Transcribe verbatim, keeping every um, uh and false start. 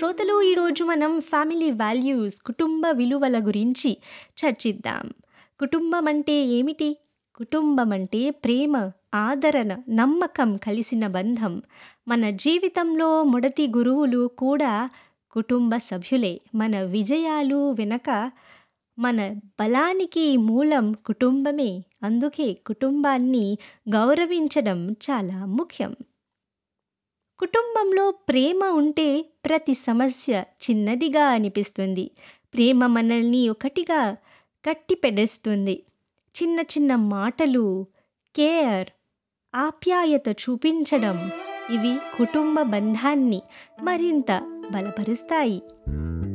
శ్రోతలు ఈరోజు మనం ఫ్యామిలీ వాల్యూస్ కుటుంబ విలువల గురించి చర్చిద్దాం. కుటుంబం అంటే ఏమిటి? కుటుంబం అంటే ప్రేమ, ఆదరణ, నమ్మకం కలిసిన బంధం. మన జీవితంలో మొదటి గురువులు కూడా కుటుంబ సభ్యులే. మన విజయాలు వెనక మన బలానికి మూలం కుటుంబమే. అందుకే కుటుంబాన్ని గౌరవించడం చాలా ముఖ్యం. కుటుంబంలో ప్రేమ ఉంటే ప్రతి సమస్య చిన్నదిగా అనిపిస్తుంది. ప్రేమ మనల్ని ఒకటిగా కట్టిపెడేస్తుంది. చిన్న చిన్న మాటలు, కేర్, ఆప్యాయత చూపించడం ఇవి కుటుంబ బంధాన్ని మరింత బలపరుస్తాయి.